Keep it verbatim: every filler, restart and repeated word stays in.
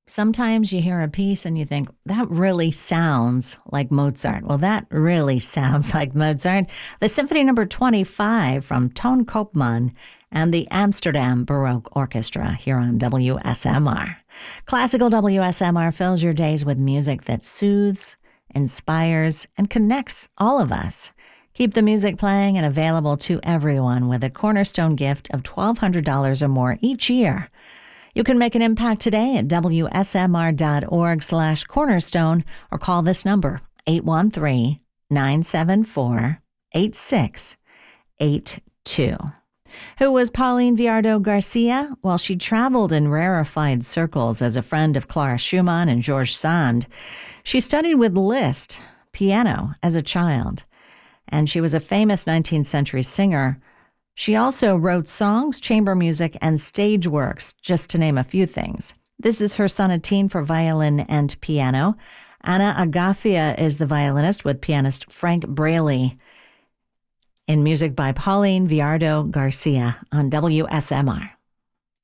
Sometimes you hear a piece and you think, that really sounds like Mozart. Well, that really sounds like Mozart. The Symphony Number twenty-five from Toon Koopman and the Amsterdam Baroque Orchestra here on W S M R. Classical W S M R fills your days with music that soothes, inspires, and connects all of us. Keep the music playing and available to everyone with a cornerstone gift of twelve hundred dollars or more each year. You can make an impact today at W S M R dot org slash cornerstone or call this number, eight one three, nine seven four, eight six eight two. Who was Pauline Viardot Garcia? Well, she traveled in rarefied circles as a friend of Clara Schumann and Georges Sand. She studied with Liszt piano as a child, and she was a famous nineteenth century singer. She also wrote songs, chamber music, and stage works, just to name a few things. This is her sonatine for violin and piano. Anna Agafia is the violinist with pianist Frank Braley. In music by Pauline Viardot Garcia on W S M R.